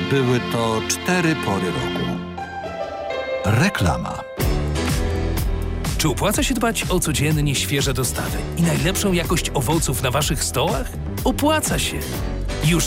Były to 4 pory roku. Reklama. Czy opłaca się dbać o codziennie świeże dostawy i najlepszą jakość owoców na waszych stołach? Opłaca się!